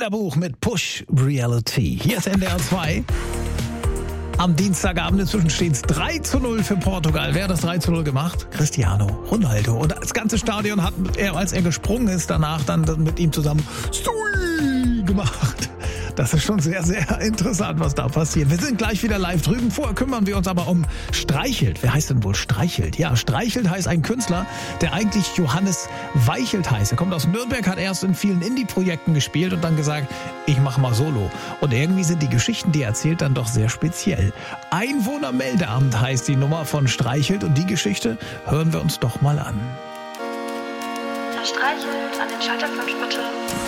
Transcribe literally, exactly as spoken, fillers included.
Bilderbuch mit Push Reality. Hier ist N D R zwei. Am Dienstagabend inzwischen steht es drei zu null für Portugal. Wer hat das drei zu null gemacht? Cristiano Ronaldo. Und das ganze Stadion hat, er, als er gesprungen ist, danach dann mit ihm zusammen Stui gemacht. Das ist schon sehr, sehr interessant, was da passiert. Wir sind gleich wieder live drüben. Vorher kümmern wir uns aber um Streichelt. Wer heißt denn wohl Streichelt? Ja, Streichelt heißt ein Künstler, der eigentlich Johannes Weichelt heißt. Er kommt aus Nürnberg, hat erst in vielen Indie-Projekten gespielt und dann gesagt, ich mach mal Solo. Und irgendwie sind die Geschichten, die er erzählt, dann doch sehr speziell. Einwohnermeldeamt heißt die Nummer von Streichelt und die Geschichte hören wir uns doch mal an. Herr Streichelt, an den Schalter fünf bitte.